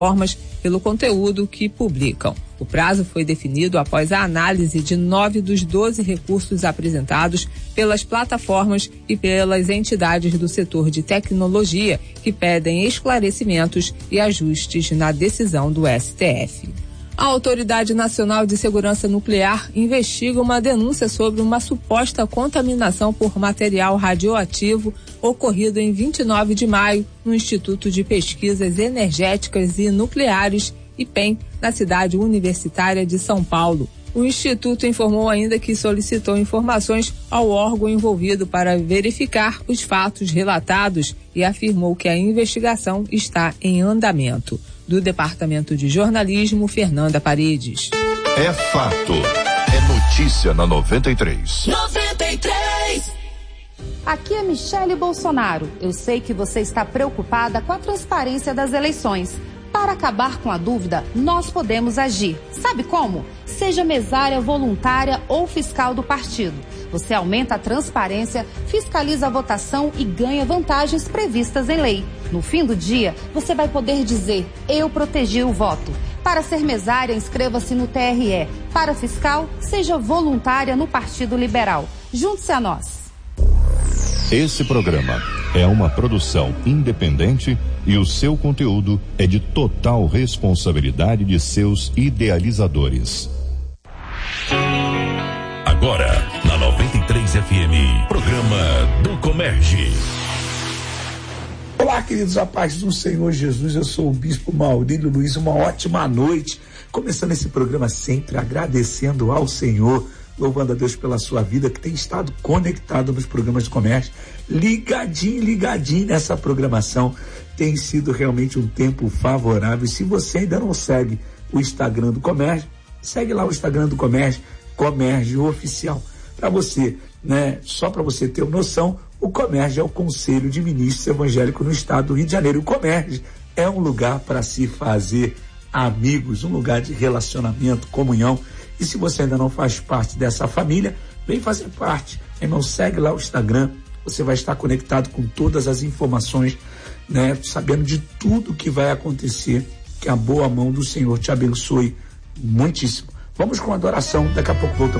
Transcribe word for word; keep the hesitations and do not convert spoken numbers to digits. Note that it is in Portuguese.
plataformas pelo conteúdo que publicam. O prazo foi definido após a análise de nove dos doze recursos apresentados pelas plataformas e pelas entidades do setor de tecnologia que pedem esclarecimentos e ajustes na decisão do S T F. A Autoridade Nacional de Segurança Nuclear investiga uma denúncia sobre uma suposta contaminação por material radioativo ocorrido em vinte e nove de maio no Instituto de Pesquisas Energéticas e Nucleares, I P E N, na cidade universitária de São Paulo. O Instituto informou ainda que solicitou informações ao órgão envolvido para verificar os fatos relatados e afirmou que a investigação está em andamento. Do Departamento de Jornalismo, Fernanda Paredes. É fato. É notícia na noventa e três. noventa e três. Aqui é Michele Bolsonaro. Eu sei que você está preocupada com a transparência das eleições. Para acabar com a dúvida, nós podemos agir. Sabe como? Seja mesária voluntária ou fiscal do partido. Você aumenta a transparência, fiscaliza a votação e ganha vantagens previstas em lei. No fim do dia, você vai poder dizer: eu protegi o voto. Para ser mesária, inscreva-se no T R E. Para fiscal, seja voluntária no Partido Liberal. Junte-se a nós. Esse programa é uma produção independente e o seu conteúdo é de total responsabilidade de seus idealizadores. Agora, na noventa e três F M, programa do Comerge. Olá, queridos, a paz do Senhor Jesus, eu sou o Bispo Maurílio Luiz, uma ótima noite, começando esse programa sempre agradecendo ao Senhor, louvando a Deus pela sua vida, que tem estado conectado nos programas de comércio, ligadinho, ligadinho nessa programação, tem sido realmente um tempo favorável. E se você ainda não segue o Instagram do Comércio, segue lá o Instagram do Comércio, Comércio Oficial, para você, né, só para você ter uma noção, o Comércio é o Conselho de Ministros Evangélicos no Estado do Rio de Janeiro. O Comércio é um lugar para se fazer amigos, um lugar de relacionamento, comunhão. E se você ainda não faz parte dessa família, vem fazer parte. Irmão, segue lá o Instagram, você vai estar conectado com todas as informações, né, sabendo de tudo que vai acontecer. Que a boa mão do Senhor te abençoe muitíssimo. Vamos com a adoração, daqui a pouco voltamos.